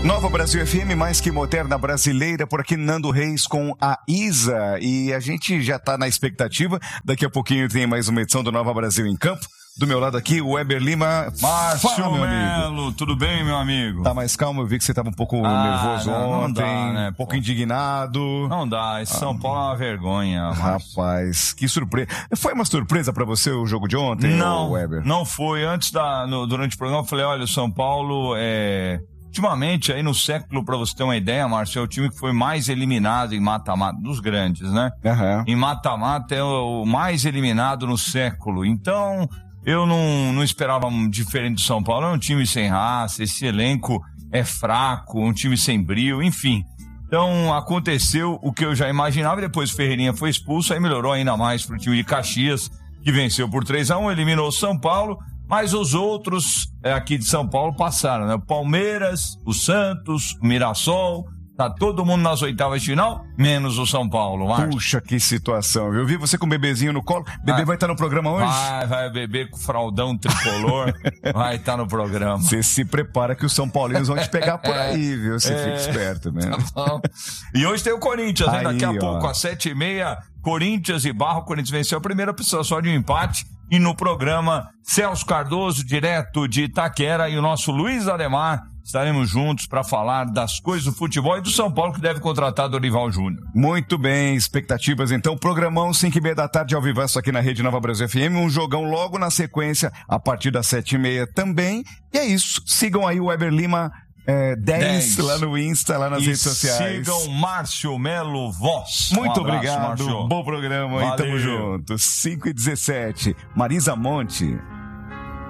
Nova Brasil FM, mais que moderna brasileira, por aqui Nando Reis com a Isa, e a gente já tá na expectativa, daqui a pouquinho tem mais uma edição do Nova Brasil em Campo. Do meu lado aqui, o Weber Lima. Márcio Melo, tudo bem, meu amigo? Tá mais calmo? Eu vi que você tava um pouco nervoso ontem, dá, né, um pouco indignado. Não dá, esse São Paulo é uma vergonha, Márcio. Rapaz, que surpresa. Foi uma surpresa pra você o jogo de ontem, Weber? Não foi. Durante o programa eu falei, olha, o São Paulo ultimamente, aí no século, pra você ter uma ideia, Márcio, é o time que foi mais eliminado em mata-mata, dos grandes, né? Uhum. Em mata-mata é o mais eliminado no século. Então, eu não esperava diferente do São Paulo. É um time sem raça, esse elenco é fraco, um time sem brio, enfim. Então, aconteceu o que eu já imaginava, depois o Ferreirinha foi expulso, aí melhorou ainda mais pro time de Caxias, que venceu por 3-1, eliminou o São Paulo. Mas os outros aqui de São Paulo passaram, né? O Palmeiras, o Santos, o Mirassol, tá todo mundo nas oitavas de final, menos o São Paulo, Márcio. Puxa, que situação, viu? Eu vi você com o bebezinho no colo. Bebê vai estar no programa hoje? Vai beber com fraldão tricolor, vai estar no programa. Você se prepara que os São Paulinos vão te pegar por aí, viu? Você fica esperto mesmo. Tá. E hoje tem o Corinthians, né? Daqui a pouco, ó. às 7h30, Corinthians e Barra. O Corinthians venceu a primeira, precisa só de um empate. E no programa, Celso Cardoso, direto de Itaquera, e o nosso Luiz Ademar, estaremos juntos para falar das coisas do futebol e do São Paulo, que deve contratar Dorival Júnior. Muito bem, expectativas então. Programão 5h30 da tarde, ao vivaço aqui na Rede Nova Brasil FM. Um jogão logo na sequência, a partir das 7h30 também. E é isso, sigam aí o Weber Lima 10 lá no Insta, lá nas redes sociais. Sigam Márcio Melo Voz. Muito abraço, obrigado, Márcio. bom programa aí, tamo Valeu. junto. 5h17, Marisa Monte.